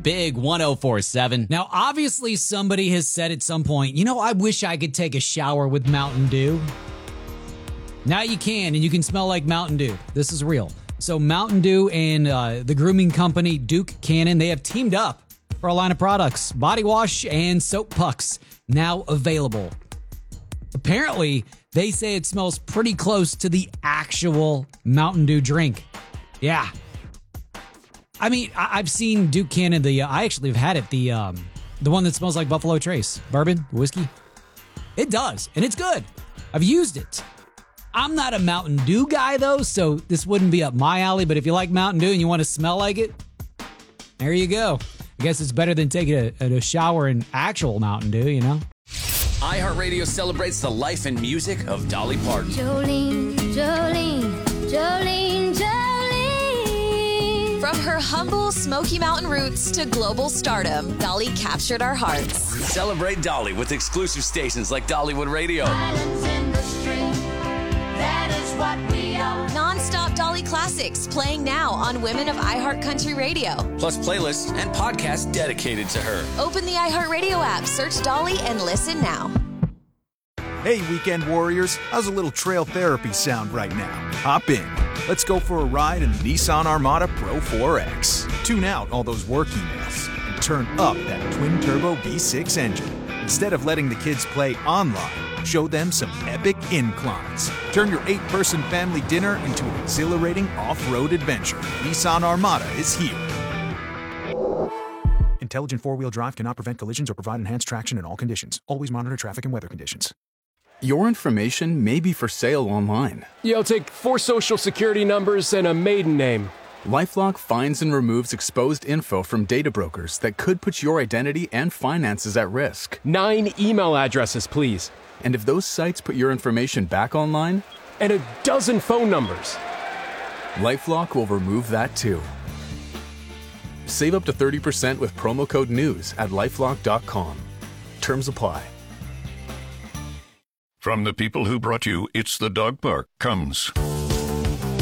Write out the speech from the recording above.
Big 104.7. Now, obviously, somebody has said at some point, I wish I could take a shower with Mountain Dew. Now you can, and you can smell like Mountain Dew. This is real. So Mountain Dew and the grooming company Duke Cannon, they have teamed up for a line of products, body wash and soap pucks, now available. Apparently, they say it smells pretty close to the actual Mountain Dew drink. Yeah. I mean, I've seen Duke Cannon, I actually have had it, the one that smells like Buffalo Trace. Bourbon, whiskey. It does, and it's good. I've used it. I'm not a Mountain Dew guy, though, so this wouldn't be up my alley, but if you like Mountain Dew and you want to smell like it, there you go. I guess it's better than taking a shower in actual Mountain Dew, iHeartRadio celebrates the life and music of Dolly Parton. Jolene, Jolene, Jolene, Jolene. From her humble Smoky Mountain roots to global stardom, Dolly captured our hearts. Celebrate Dolly with exclusive stations like Dollywood Radio. Islands in the stream, that is what we are. Non-stop Dolly classics playing now on Women of iHeart Country Radio. Plus playlists and podcasts dedicated to her. Open the iHeartRadio app, search Dolly, and listen now. Hey, weekend warriors, how's a little trail therapy sound right now? Hop in. Let's go for a ride in the Nissan Armada Pro 4X. Tune out all those work emails and turn up that twin-turbo V6 engine. Instead of letting the kids play online, show them some epic inclines. Turn your 8-person family dinner into an exhilarating off-road adventure. Nissan Armada is here. Intelligent four-wheel drive cannot prevent collisions or provide enhanced traction in all conditions. Always monitor traffic and weather conditions. Your information may be for sale online. Yeah, I'll take 4 social security numbers and a maiden name. LifeLock finds and removes exposed info from data brokers that could put your identity and finances at risk. 9 email addresses, please. And if those sites put your information back online? And a dozen phone numbers. LifeLock will remove that too. Save up to 30% with promo code NEWS at LifeLock.com. Terms apply. From the people who brought you It's the Dog Park comes